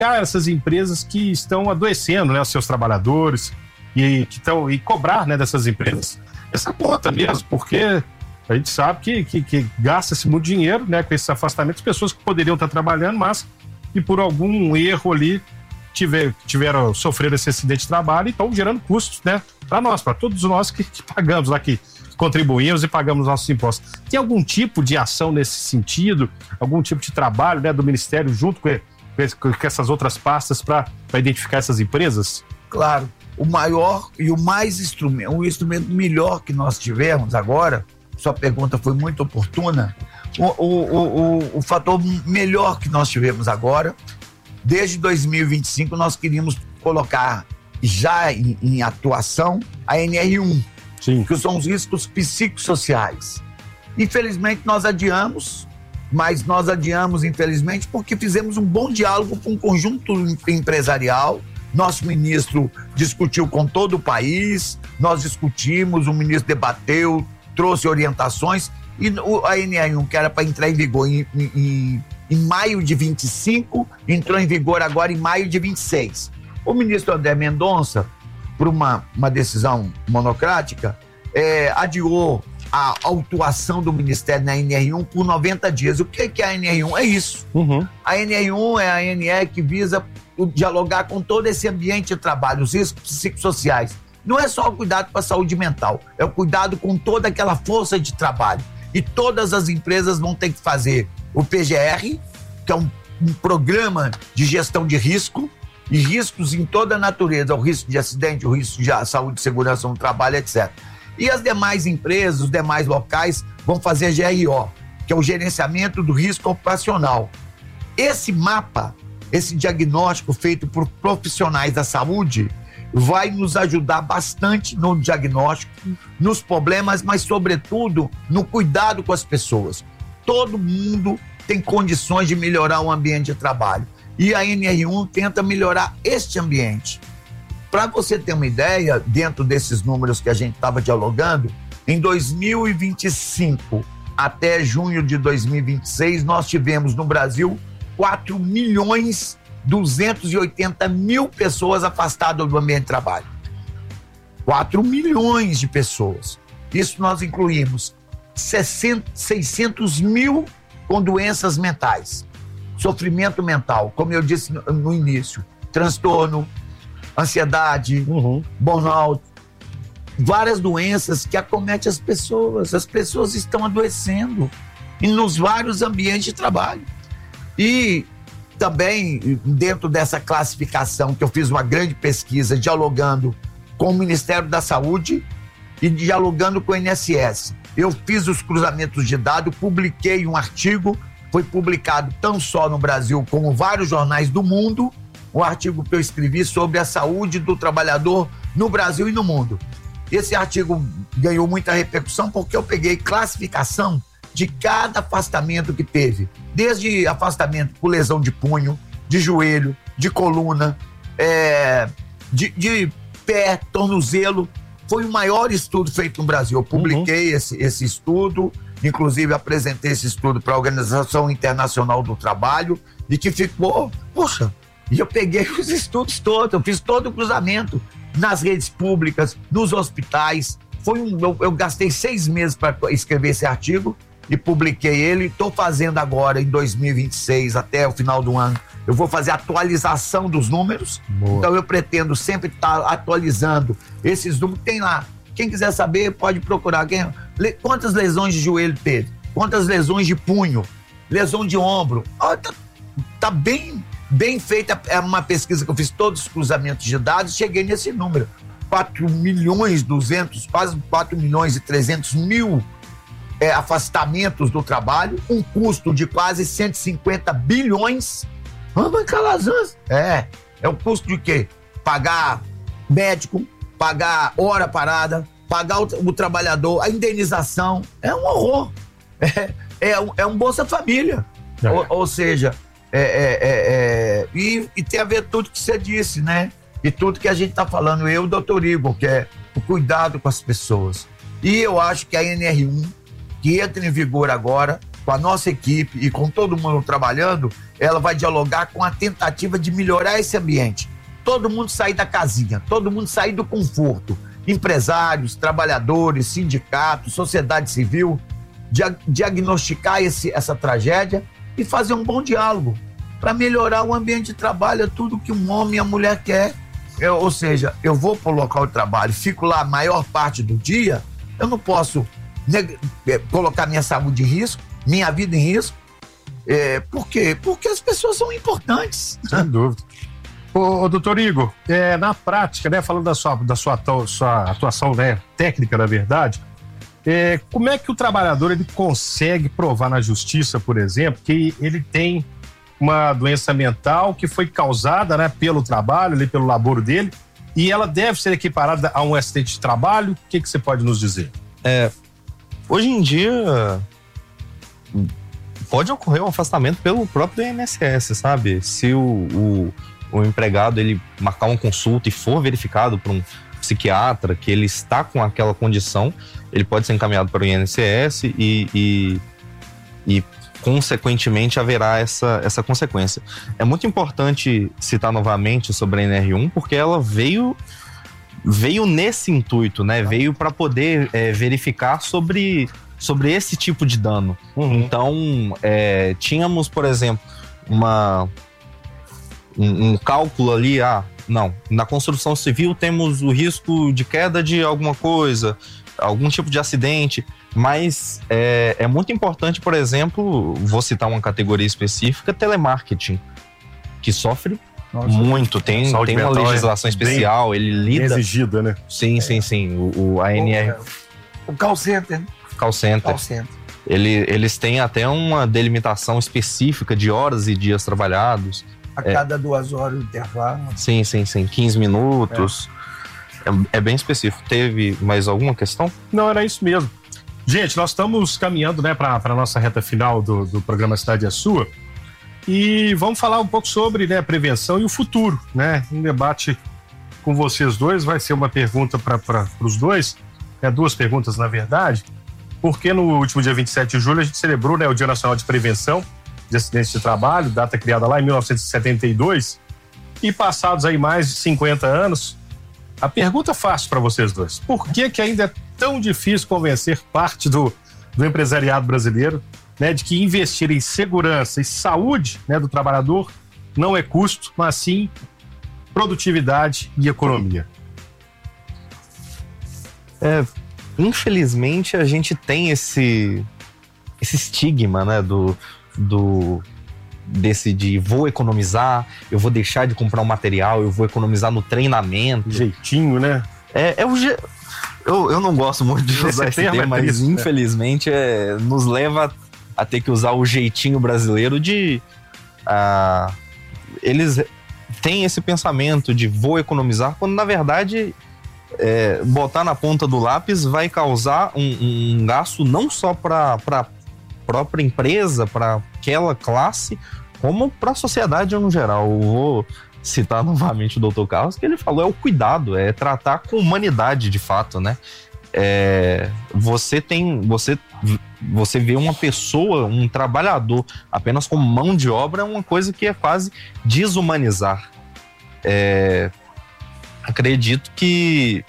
essas empresas que estão adoecendo, né, os seus trabalhadores e cobrar, né, dessas empresas essa conta mesmo, porque a gente sabe que gasta-se muito dinheiro, né, com esses afastamentos, pessoas que poderiam estar trabalhando, mas que por algum erro ali sofreram esse acidente de trabalho e estão gerando custos, né, para todos nós que pagamos lá, que contribuímos e pagamos nossos impostos. Tem algum tipo de ação nesse sentido, algum tipo de trabalho, né, do Ministério junto com essas outras pastas para identificar essas empresas? Claro, o maior e o o instrumento melhor que nós tivemos agora, sua pergunta foi muito oportuna, o fator melhor que nós tivemos agora, desde 2025 nós queríamos colocar já em atuação a NR1, sim, que são os riscos psicossociais. Infelizmente nós adiamos, mas nós adiamos, infelizmente, porque fizemos um bom diálogo com o conjunto empresarial. Nosso ministro discutiu com todo o país, nós discutimos, o ministro debateu, trouxe orientações, e a NR1, que era para entrar em vigor em maio de 25, entrou em vigor agora em maio de 26. O ministro André Mendonça, por uma decisão monocrática, adiou a autuação do Ministério na NR1 por 90 dias. O que é a NR1? É isso. Uhum. A NR1 é a NR que visa dialogar com todo esse ambiente de trabalho, os riscos psicossociais. Não é só o cuidado com a saúde mental, é o cuidado com toda aquela força de trabalho. E todas as empresas vão ter que fazer o PGR, que é um programa de gestão de risco, e riscos em toda a natureza, o risco de acidente, o risco de saúde e segurança no trabalho, etc. E as demais empresas, os demais locais vão fazer GRO, que é o gerenciamento do risco ocupacional. Esse mapa, esse diagnóstico feito por profissionais da saúde, vai nos ajudar bastante no diagnóstico, nos problemas, mas sobretudo no cuidado com as pessoas. Todo mundo tem condições de melhorar o ambiente de trabalho. E a NR1 tenta melhorar este ambiente. Para você ter uma ideia, dentro desses números que a gente estava dialogando, em 2025 até junho de 2026, nós tivemos no Brasil 4.280.000 pessoas afastadas do ambiente de trabalho. 4 milhões de pessoas. Isso nós incluímos 600 mil com doenças mentais. Sofrimento mental, como eu disse no início, transtorno, ansiedade, burnout, várias doenças que acometem as pessoas estão adoecendo e nos vários ambientes de trabalho. E também, dentro dessa classificação, que eu fiz uma grande pesquisa dialogando com o Ministério da Saúde e dialogando com o INSS, eu fiz os cruzamentos de dados, publiquei um artigo, foi publicado não só no Brasil, como vários jornais do mundo, um artigo que eu escrevi sobre a saúde do trabalhador no Brasil e no mundo. Esse artigo ganhou muita repercussão porque eu peguei classificação de cada afastamento que teve, desde afastamento por lesão de punho, de joelho, de coluna, de pé, tornozelo. Foi o maior estudo feito no Brasil. Eu publiquei esse estudo, inclusive apresentei esse estudo para a Organização Internacional do Trabalho, e que ficou, e eu peguei os estudos todos, eu fiz todo o cruzamento nas redes públicas, nos hospitais. Eu gastei 6 meses para escrever esse artigo e publiquei ele. Estou fazendo agora, em 2026, até o final do ano, eu vou fazer a atualização dos números. Boa. Então eu pretendo sempre estar atualizando esses números. Tem lá, quem quiser saber pode procurar. Quantas lesões de joelho teve? Quantas lesões de punho? Lesão de ombro? Tá bem feita. É uma pesquisa que eu fiz todos os cruzamentos de dados, cheguei nesse número. 4.200.000, quase 4.300.000 afastamentos do trabalho, um custo de quase 150 bilhões. É o custo de quê? Pagar médico, pagar hora parada, pagar o trabalhador, a indenização. É um horror. É um Bolsa Família. Ou seja, e tem a ver tudo que você disse, né? E tudo que a gente está falando, eu e o doutor Igor, que é o cuidado com as pessoas. E eu acho que a NR1, que entra em vigor agora, com a nossa equipe e com todo mundo trabalhando, ela vai dialogar com a tentativa de melhorar esse ambiente. Todo mundo sair da casinha, todo mundo sair do conforto. Empresários, trabalhadores, sindicatos, sociedade civil, diagnosticar essa tragédia e fazer um bom diálogo para melhorar o ambiente de trabalho, é tudo que um homem e a mulher quer. Ou seja, eu vou para o local de trabalho, fico lá a maior parte do dia, eu não posso colocar minha saúde em risco, minha vida em risco. Por quê? Porque as pessoas são importantes. Sem dúvida. Ô, doutor Igor, na prática, né, falando da sua atuação, né, técnica, na verdade, como é que o trabalhador ele consegue provar na justiça, por exemplo, que ele tem uma doença mental que foi causada, né, pelo trabalho, ali, pelo laboro dele, e ela deve ser equiparada a um acidente de trabalho? O que você pode nos dizer? Hoje em dia pode ocorrer um afastamento pelo próprio INSS, sabe? Se o empregado ele marcar uma consulta e for verificado por um psiquiatra que ele está com aquela condição, ele pode ser encaminhado para o INSS e consequentemente haverá essa consequência. É muito importante citar novamente sobre a NR1, porque ela veio nesse intuito, né? Veio para poder verificar sobre esse tipo de dano. Então, tínhamos, por exemplo, um cálculo ali, na construção civil temos o risco de queda de alguma coisa, algum tipo de acidente, mas é muito importante, por exemplo, vou citar uma categoria específica, telemarketing, que sofre muito, tem uma legislação especial, ele lida... exigida, né? Sim. A ANR... O call center. Call center. Eles têm até uma delimitação específica de horas e dias trabalhados. A cada 2 horas o intervalo. Sim, 15 minutos. É bem específico. Teve mais alguma questão? Não, era isso mesmo. Gente, nós estamos caminhando, né, para a nossa reta final do programa Cidade é Sua, e vamos falar um pouco sobre, né, prevenção e o futuro, né? Um debate com vocês dois, vai ser uma pergunta para os dois, 2 perguntas na verdade, porque no último dia 27 de julho a gente celebrou, né, o Dia Nacional de Prevenção de Acidentes de Trabalho, data criada lá em 1972, e passados aí mais de 50 anos, a pergunta fácil para vocês dois: por que ainda é tão difícil convencer parte do empresariado brasileiro, né, de que investir em segurança e saúde, né, do trabalhador não é custo, mas sim produtividade e economia? Infelizmente a gente tem esse estigma, né, desse de vou economizar, eu vou deixar de comprar um material, eu vou economizar no treinamento. Jeitinho, né? Eu não gosto muito de usar esse termo, mas infelizmente nos leva a ter que usar o jeitinho brasileiro eles têm esse pensamento de vou economizar, quando na verdade botar na ponta do lápis vai causar um gasto não só para a própria empresa, para aquela classe, como para a sociedade no geral. Eu vou citar novamente o Dr. Carlos, que ele falou, o cuidado, tratar com humanidade de fato, né? Você vê uma pessoa, um trabalhador apenas como mão de obra, é uma coisa que é quase desumanizar. Acredito que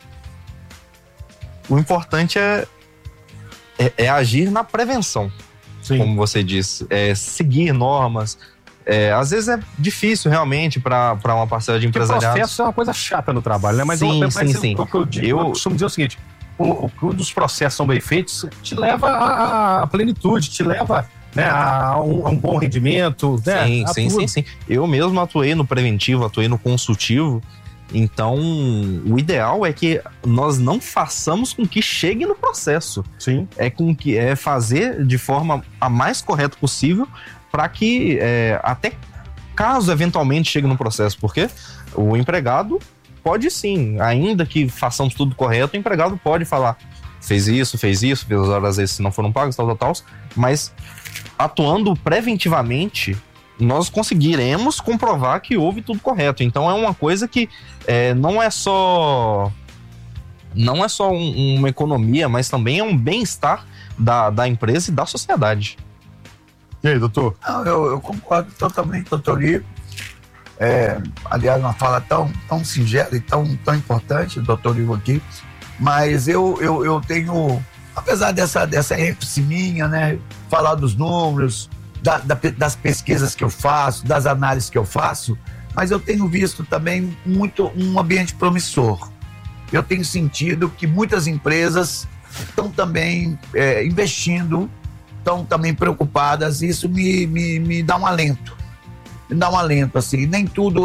o importante é agir na prevenção. Sim. Como você disse, seguir normas. Às vezes é difícil realmente para uma parcela de empresariado. O processo é uma coisa chata no trabalho, né? Mas sim. Eu costumo dizer o seguinte: quando os processos são bem feitos, te leva à plenitude, te leva, né, a um bom rendimento. Né? Sim. Eu mesmo atuei no preventivo, atuei no consultivo. Então, o ideal é que nós não façamos com que chegue no processo. Sim. É fazer de forma a mais correta possível, para que até caso eventualmente chegue no processo, porque o empregado pode sim, ainda que façamos tudo correto, o empregado pode falar, fez isso, fez as horas extras não foram pagas, tal, mas atuando preventivamente, nós conseguiremos comprovar que houve tudo correto. Então é uma coisa que não é só uma economia, mas também é um bem-estar da empresa e da sociedade. E aí, doutor? Não, eu concordo totalmente, doutor Lio. Aliás, uma fala tão singela e tão importante, doutor Lio aqui, mas eu tenho, apesar dessa ênfase minha, né, falar dos números, das pesquisas que eu faço, das análises que eu faço, mas eu tenho visto também muito um ambiente promissor. Eu tenho sentido que muitas empresas estão também investindo, estão também preocupadas, e isso me dá um alento. Me dá um alento, assim. Nem tudo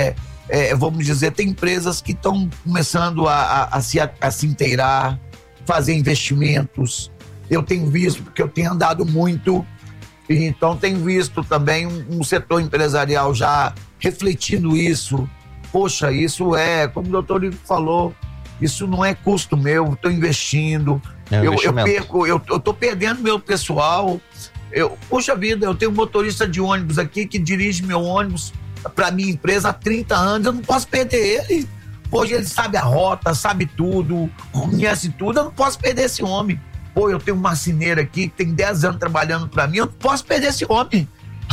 vamos dizer, tem empresas que estão começando a se inteirar, fazer investimentos. Eu tenho visto, porque eu tenho andado muito, então tenho visto também um setor empresarial já refletindo isso. Poxa, isso como o doutor Igor falou, isso não é custo meu, estou investindo, eu estou perdendo meu pessoal. Poxa vida, eu tenho um motorista de ônibus aqui que dirige meu ônibus para minha empresa há 30 anos, eu não posso perder ele. Hoje ele sabe a rota, sabe tudo, conhece tudo, eu não posso perder esse homem. Pô, eu tenho um marceneiro aqui que tem 10 anos trabalhando para mim, eu não posso perder esse homem.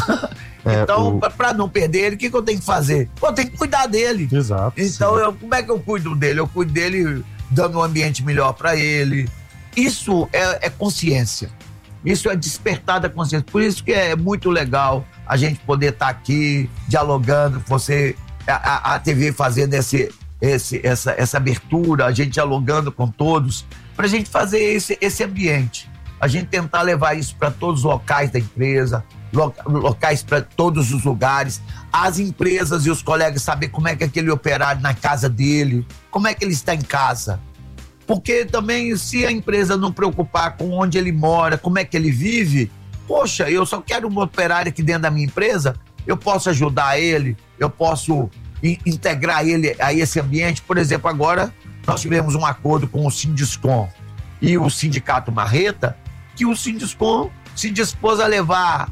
Então, para não perder ele, o que eu tenho que fazer? Eu tenho que cuidar dele. Exato. Então, como é que eu cuido dele? Eu cuido dele dando um ambiente melhor para ele. Isso é consciência. Isso é despertar da consciência. Por isso que é muito legal a gente poder estar aqui dialogando, a TV fazendo essa abertura, a gente dialogando com todos, para a gente fazer esse ambiente. A gente tentar levar isso para todos os locais da empresa, locais para todos os lugares, as empresas e os colegas saber como é que aquele operário na casa dele, como é que ele está em casa. Porque também, se a empresa não preocupar com onde ele mora, como é que ele vive, poxa, eu só quero um operário aqui dentro da minha empresa, eu posso ajudar ele, eu posso integrar ele a esse ambiente. Por exemplo, agora nós tivemos um acordo com o Sinduscom e o Sindicato Marreta, que o Sinduscom se dispôs a levar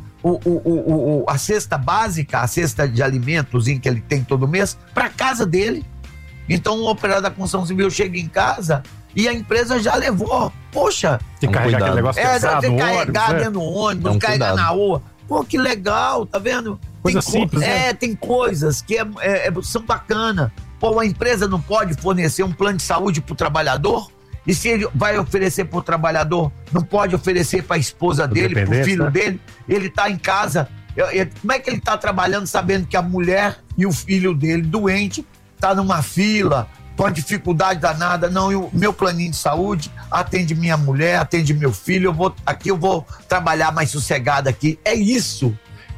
a cesta básica, a cesta de alimentos que ele tem todo mês, para casa dele. Então o operário da construção civil chega em casa e a empresa já levou. Poxa, tem que carregar aquele negócio pesado tem que carregar ônibus, dentro do ônibus, carregar na rua. Pô, que legal, tá vendo? Coisa simples, né? Tem coisas que são bacanas. Pô, a empresa não pode fornecer um plano de saúde pro trabalhador? E se ele vai oferecer pro trabalhador, não pode oferecer pra esposa dele, pro filho dele? Ele tá em casa. Como é que ele tá trabalhando sabendo que a mulher e o filho dele, doente, tá numa fila, com dificuldade danada? Não, meu planinho de saúde atende minha mulher, atende meu filho, eu vou trabalhar mais sossegado aqui. É isso.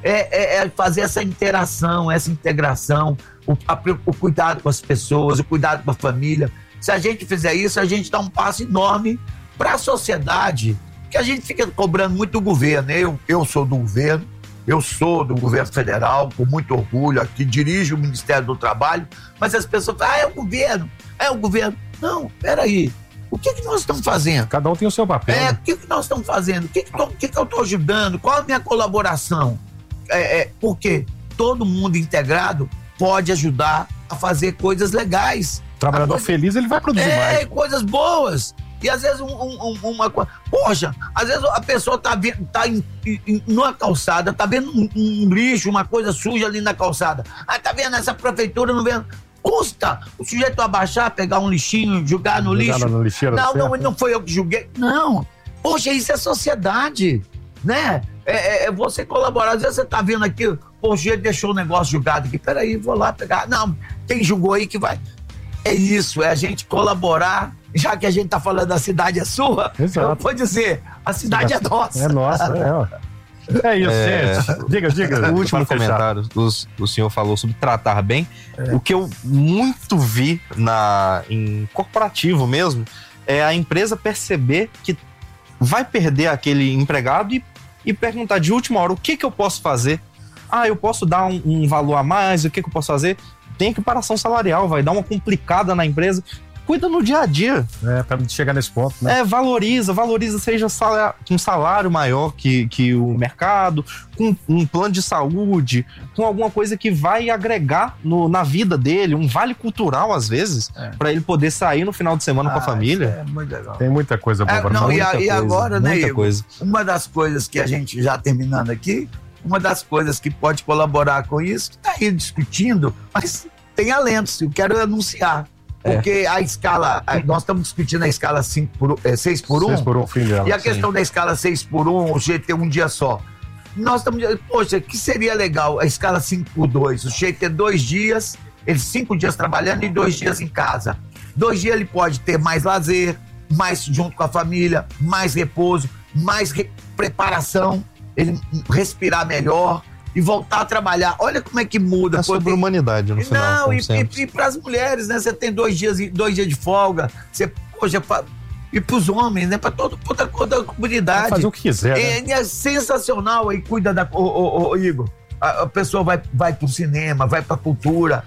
É fazer essa interação, essa integração, o cuidado com as pessoas, o cuidado com a família. Se a gente fizer isso, a gente dá um passo enorme para a sociedade, que a gente fica cobrando muito do governo. Eu sou do governo, eu sou do governo federal, com muito orgulho, aqui dirijo o Ministério do Trabalho, mas as pessoas falam, é o governo. Não, peraí, o que nós estamos fazendo? Cada um tem o seu papel. O que nós estamos fazendo? O que eu estou ajudando? Qual a minha colaboração? Porque todo mundo integrado pode ajudar a fazer coisas legais. O trabalhador feliz, ele vai produzir mais. Coisas boas. E às vezes uma coisa... Poxa, às vezes a pessoa tá numa calçada, tá vendo um lixo, uma coisa suja ali na calçada. Tá vendo essa prefeitura, não vendo? Custa o sujeito abaixar, pegar um lixinho, jogar no lixo. Não foi eu que julguei. Não. Poxa, isso é sociedade, né? Você colaborar. Às vezes você tá vendo aqui, o sujeito deixou o negócio jogado aqui. Peraí, vou lá pegar. Não, quem julgou aí que vai... É isso, a gente colaborar, já que a gente tá falando da cidade é sua, exato. Eu vou dizer, a cidade é nossa. É nossa, é isso, gente. Diga. O último comentário, o senhor falou sobre tratar bem. O que eu muito vi em corporativo mesmo, é a empresa perceber que vai perder aquele empregado e perguntar de última hora, o que eu posso fazer? Eu posso dar um valor a mais, o que eu posso fazer? Tem equiparação salarial, vai dar uma complicada na empresa. cuida no dia a dia. Pra chegar nesse ponto, né? Valoriza, seja um salário maior que o mercado, com um plano de saúde, com alguma coisa que vai agregar na vida dele, um vale cultural às vezes, para ele poder sair no final de semana com a família. É muito legal. Tem muita coisa boa pra falar. E agora, né, Igor? Coisa. Uma das coisas que a gente, já terminando aqui, uma das coisas que pode colaborar com isso, que tá aí discutindo, mas tem alentos, eu quero anunciar. Porque a escala, nós estamos discutindo a escala 6 por 1. 6 por 1, fim dela. E a questão da escala 6 por 1, o jeito ter um dia só. Nós estamos dizendo, poxa, que seria legal a escala 5 por 2, o jeito ter 2 dias, ele 5 dias trabalhando e 2 dias em casa. 2 dias ele pode ter mais lazer, mais junto com a família, mais repouso, mais preparação, ele respirar melhor e voltar a trabalhar. Olha como é que muda. É sobre a humanidade no final. Não, e para as mulheres, né? Você tem 2 dias de folga, você, poxa, e para os homens, né? Para toda a comunidade. Fazer o que quiser, né? É sensacional, aí cuida da... Igor, a pessoa vai pro cinema, vai pra cultura,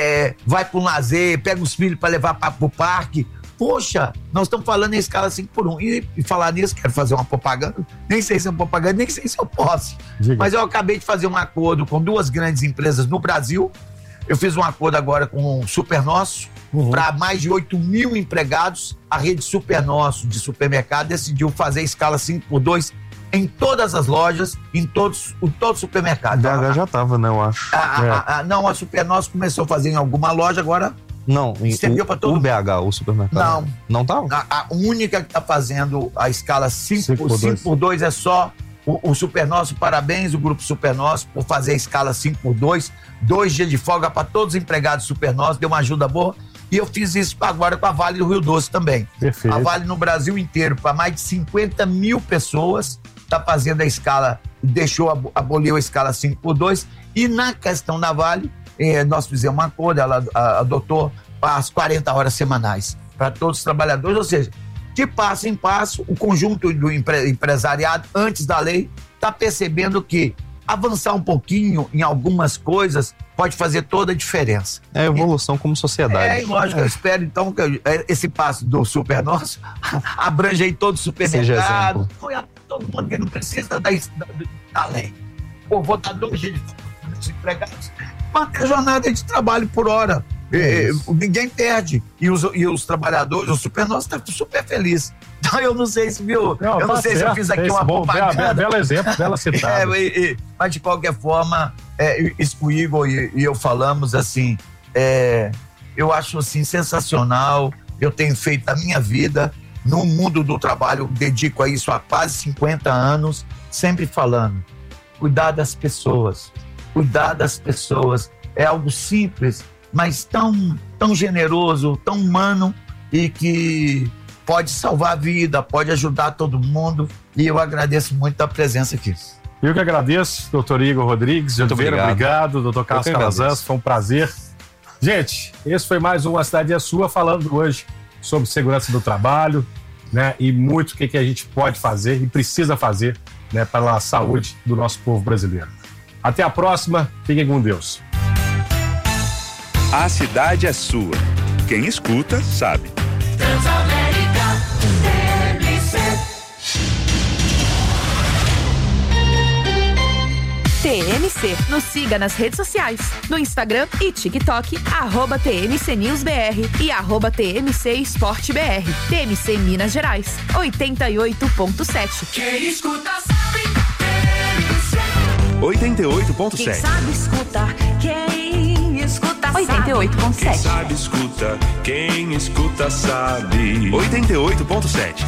vai pro lazer, pega os filhos para levar pro parque. Poxa, nós estamos falando em escala 5 por 1. E falar nisso, quero fazer uma propaganda. Nem sei se é uma propaganda, nem sei se eu posso. Diga. Mas eu acabei de fazer um acordo com 2 grandes empresas no Brasil. Eu fiz um acordo agora com o Super Nosso, para mais de 8 mil empregados. A rede Super Nosso de supermercado decidiu fazer escala 5 por 2 em todas as lojas, em todos os supermercados. BH já estava, né, eu acho. Não, a Super Nosso começou a fazer em alguma loja, agora... Não, o BH, o supermercado. Não tava? A única que está fazendo a escala 5 por 2 é só o Super Nosso. Parabéns, o Grupo Super Nosso, por fazer a escala 5 por 2. 2 dias de folga para todos os empregados Super Nosso, deu uma ajuda boa. E eu fiz isso agora com a Vale do Rio Doce também. Perfeito. A Vale no Brasil inteiro, para mais de 50 mil pessoas, está fazendo a escala, aboliu a escala 5 por 2. E na questão da Vale, nós fizemos um acordo, ela adotou as 40 horas semanais para todos os trabalhadores, ou seja, de passo em passo, o conjunto do empresariado, antes da lei, está percebendo que avançar um pouquinho em algumas coisas pode fazer toda a diferença. É evolução como sociedade. Lógico, eu espero então que esse passo do Super Nosso abrange aí todo o supermercado, todo mundo que não precisa da lei. Pô, vou dar 2 dias de empregados, manter a jornada de trabalho por hora. Ninguém perde. E os trabalhadores, o Super Nosso está super feliz. Então eu não sei se, viu? Eu não sei se eu fiz aqui uma propaganda. Belo exemplo, bela citada. Mas de qualquer forma, isso que o Igor e eu falamos, assim, eu acho assim sensacional. Eu tenho feito a minha vida no mundo do trabalho, dedico a isso há quase 50 anos, sempre falando, cuidar das pessoas. Cuidar das pessoas é algo simples, mas tão generoso, tão humano e que pode salvar a vida, pode ajudar todo mundo. E eu agradeço muito a presença aqui. Eu que agradeço, doutor Igor Rodrigues de Oliveira, obrigado, doutor Carlos Calazans, foi um prazer. Gente, esse foi mais um A Cidade é Sua, falando hoje sobre segurança do trabalho, né, e muito o que a gente pode fazer e precisa fazer, né, pela saúde do nosso povo brasileiro. Até a próxima, fiquem com Deus. A cidade é sua. Quem escuta, sabe. Transamérica, TMC. Nos siga nas redes sociais, no Instagram e TikTok, @TMCNewsBR e @TMC Esporte BR. TMC Minas Gerais, 88.7. Quem escuta sabe, TMC. 88.7. Quem sabe escuta, quem escuta sabe. 88.7. Quem sabe escuta, quem escuta sabe. 88.7.